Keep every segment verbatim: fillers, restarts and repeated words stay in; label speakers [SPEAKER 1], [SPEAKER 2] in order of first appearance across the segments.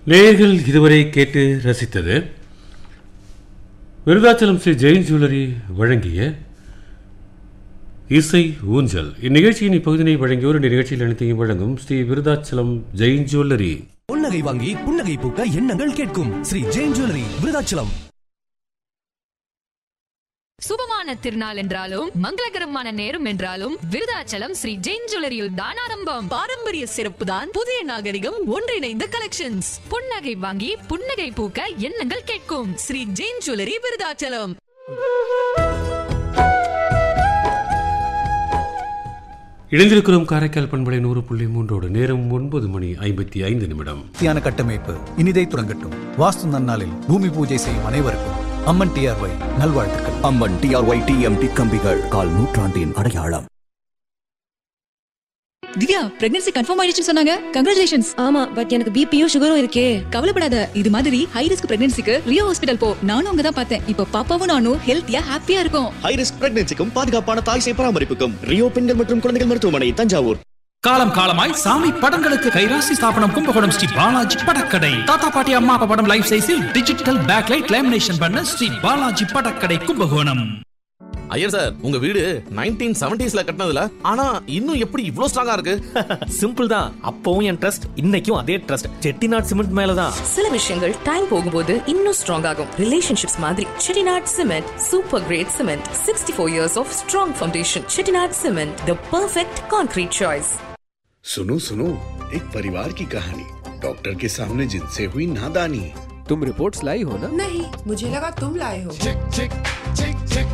[SPEAKER 1] நேயர்கள் இதுவரை கேட்டு ரசித்தது விருதாச்சலம் ஸ்ரீ ஜெயின் ஜுவல்லரி வழங்கிய இசை ஊஞ்சல். இந்நிகழ்ச்சியின் இப்பகுதியை வழங்கியோர் இந்த நிகழ்ச்சியில் அனைத்தையும் வழங்கும் ஸ்ரீ விருதாச்சலம் ஜெயின் ஜுவல்லரி.
[SPEAKER 2] புன்னகை வாங்கி புன்னகை பூக்க எண்ணங்கள் கேட்கும் ஸ்ரீ ஜெயின் ஜுவல்லரி விருதாச்சலம்.
[SPEAKER 3] சுபமான திருநாள் என்றாலும் மங்களகரமான நேரம் என்றாலும் விருதாச்சலம் ஸ்ரீ ஜெயின் ஜுவல்லரியில் தான் ஆரம்பம். பாரம்பரிய சிறப்பு தான் புதிய நாகரிகம் ஒன்றிணைந்த கலெக்ஷன்ஸ். புன்னகை வாங்கி புன்னகை பூக்க எண்ணங்கள் கேட்கும் ஸ்ரீ ஜெயின் ஜுவல்லரி விருதாச்சலம்.
[SPEAKER 1] இணைந்திருக்கிறோம் காரைக்கால் பண்பலை நூறு புள்ளி மூன்றோடு. நேரம் ஒன்பது மணி ஐம்பத்தி ஐந்து நிமிடம்.
[SPEAKER 4] தியான கட்டமைப்பு இனிதை துறங்கட்டும். வாஸ்து நன்னாளில் பூமி பூஜை செய்யும் அனைவருக்கும் அம்மன் டிஆர்ஒய் நல்வாழ்த்துக்கள்.
[SPEAKER 5] அம்மன் டிஆர்ஒய் டிஎம்டி கம்பிகள் கால் நூற்றாண்டின் அடையாளம்.
[SPEAKER 6] திவ்யா, பிரெக்னன்சி கன்ஃபார்ம் ஆயிடுச்சு சொன்னாங்க. கங்க்ராச்சுலேஷன்ஸ்.
[SPEAKER 7] ஆமா, பட் எனக்கு பிபியும் சுகரும் இருக்கே.
[SPEAKER 6] கவலைப்படாத, இது மாதிரி ஹை ரிஸ்க் பிரெக்னன்சிக்கு ரியோ ஹாஸ்பிடல் போ. நானும் அங்க தான் பார்த்தேன். இப்போ பாப்பாவும் நானும் ஹெல்த்தியா ஹாப்பியா இருக்கும்.
[SPEAKER 8] ஹை ரிஸ்க் பிரெக்னன்சிக்கும் பாதுகாப்பான தாய் சேய் பராமரிப்புக்கும் ரியோ பெண்கள் மற்றும் குழந்தைகள் மருத்துவமனை, தஞ்சாவூர்.
[SPEAKER 2] காலம் காலமாய் சாமி படங்களுக்கு கைராசி ஸ்தாபனம் கும்பகோணம் ஸ்ரீ பாலாஜி படக்கடை. தாத்தா பாட்டி அம்மா அப்பா படம் லைஃப் சைஸில் டிஜிட்டல் பேக்லைட் லேமினேஷன் பண்ண ஸ்ரீ பாலாஜி படக்கடை கும்பகோணம்.
[SPEAKER 9] ஐயர் சார், உங்க வீடு நைன்டீன் செவன்டீஸ்ல கட்டினதுல ஆனா இன்னும் எப்படி இவ்ளோ ஸ்ட்ராங்கா இருக்கு?
[SPEAKER 10] சிம்பிள் தான். அப்பவும் என் ட்ரஸ்ட், இன்னைக்கும் அதே ட்ரஸ்ட். செட்டிநாட் சிமெண்ட் மேலதான்.
[SPEAKER 11] சில விஷயங்கள் டைம் போகும்போது இன்னும் ஸ்ட்ராங் ஆகும். ரிலேஷன்ஷிப்ஸ் மாதிரி Chettinad cement super great cement. Sixty four years of strong foundation. Chettinad cement, the perfect concrete choice.
[SPEAKER 12] सुनो सुनो, एक परिवार की कहानी. डॉक्टर के सामने जिनसे हुई नादानी.
[SPEAKER 13] तुम रिपोर्ट्स लाई हो ना?
[SPEAKER 14] नहीं, मुझे लगा तुम लाए हो.
[SPEAKER 13] चिक चिक चिक चिक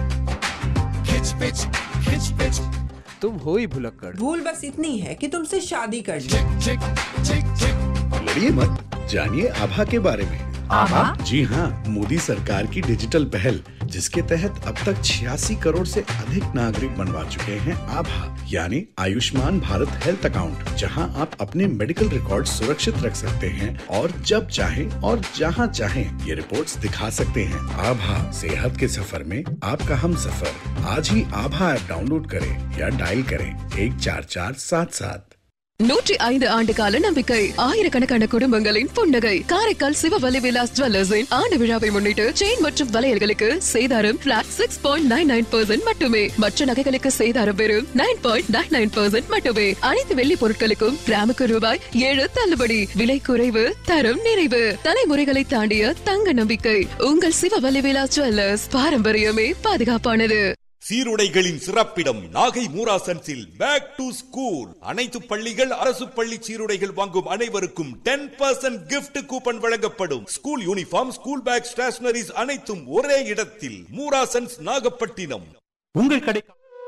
[SPEAKER 13] खिच पिच खिच पिच तुम हो ही भुलक्कड़.
[SPEAKER 14] भूल बस इतनी है कि तुमसे शादी कर ली.
[SPEAKER 13] चिक चिक चिक चिक
[SPEAKER 12] लड़िए मत, जानिए आभा के बारे में.
[SPEAKER 14] आभा?
[SPEAKER 12] जी हाँ, मोदी सरकार की डिजिटल पहल, जिसके तहत अब तक छियासी करोड़ से अधिक नागरिक बनवा चुके हैं आभा, यानी आयुष्मान भारत हेल्थ अकाउंट, जहां आप अपने मेडिकल रिकॉर्ड सुरक्षित रख सकते हैं और जब चाहें और जहां चाहें ये रिपोर्ट्स दिखा सकते हैं. आभा, सेहत के सफर में आपका हम सफर. आज ही आभा ऐप डाउनलोड करें या डायल करें एक चार चार सात सात.
[SPEAKER 3] நூற்றி ஐந்து ஆண்டு கால நம்பிக்கை, ஆயிரக்கணக்கான குடும்பங்களின் புன்னகை. காரைக்கால் சிவவலி விலாஸ் ஜுவல்லர்ஸின் ஆண்டு விழாவை முன்னிட்டு செயின் மற்றும் வளையல்களுக்கு சேதாரம் plot six point nine nine percent மட்டுமே. மற்ற நகைகளுக்கு சேதாரம் வெறும் nine point nine nine percent மட்டுமே. அனைத்து வெள்ளி பொருட்களுக்கும் கிராமுக்கு ரூபாய் ஏழு தள்ளுபடி. விலை குறைவு, தரம் நிறைவு. தலைமுறைகளை தாண்டிய தங்க நம்பிக்கை. உங்கள் சிவவலி விலாஸ் ஜுவல்லர்ஸ். பாரம்பரியமே பாதுகாப்பானது.
[SPEAKER 15] சீருடைகளின் சிறப்பிடம் நாகை மூராசன்ஸில் பேக் டு ஸ்கூல். அனைத்து பள்ளிகள், அரசு பள்ளி சீருடைகள் வாங்கும் அனைவருக்கும் டென் பர்சன்ட் கிஃப்ட் கூப்பன் வழங்கப்படும். School uniform, school bag, stationeries அனைத்தும் ஒரே இடத்தில். மூராசன்ஸ், நாகப்பட்டினம்.
[SPEAKER 2] உங்கள் கடை.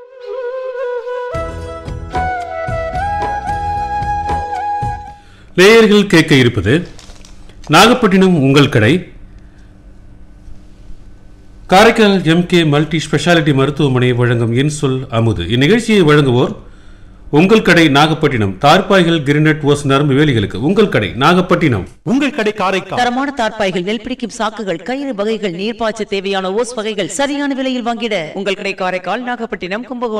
[SPEAKER 1] நேயர்கள் கேட்க இருப்பது நாகப்பட்டினம் உங்கள் கடை, Karaikal M K multi speciality மருத்துவமனை வழங்கும் இன்சொல் அமுது. இந்நிகழ்ச்சியை வழங்குவோர் உங்கள் கடை நாகப்பட்டினம். தார்பாய்கள், கிரினட், ஓஸ், நரம்பு வேலிகளுக்கு உங்கள் கடை நாகப்பட்டினம்.
[SPEAKER 2] உங்கள் கடை காரைக்கால்.
[SPEAKER 16] தரமான தார்பாய்கள், நெல் பிடிக்கும் சாக்குகள், கயிறு வகைகள், நீர்ப்பாய்ச்ச தேவையான ஓஸ் வகைகள் சரியான விலையில் வாங்கிட உங்கள் கடை காரைக்கால், நாகப்பட்டினம், கும்பகோணம்.